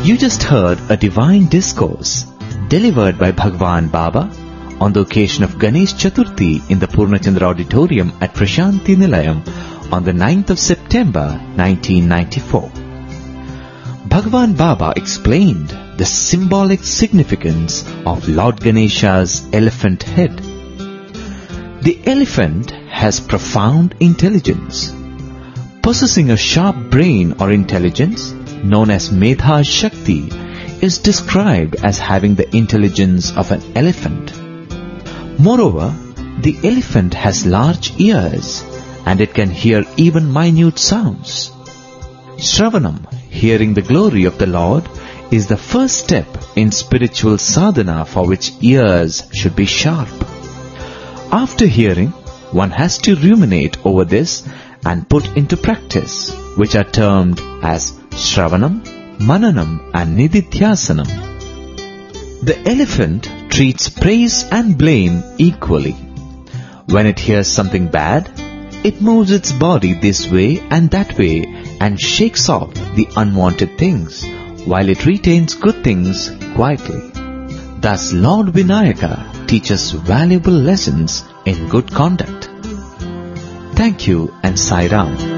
You just heard a divine discourse delivered by Bhagwan Baba on the occasion of Ganesh Chaturthi in the Purnachandra Auditorium at Prashanti Nilayam on the 9th of September 1994. Bhagwan Baba explained the symbolic significance of Lord Ganesha's elephant head. The elephant has profound intelligence. Possessing a sharp brain or intelligence, known as Medha Shakti, is described as having the intelligence of an elephant. Moreover, the elephant has large ears and it can hear even minute sounds. Shravanam, hearing the glory of the Lord, is the first step in spiritual sadhana for which ears should be sharp. After hearing, one has to ruminate over this and put into practice, which are termed as Shravanam, Mananam and Nididhyasanam. The elephant treats praise and blame equally. When it hears something bad, it moves its body this way and that way and shakes off the unwanted things, while it retains good things quietly. Thus Lord Vinayaka teaches valuable lessons in good conduct. Thank you and Sai Ram.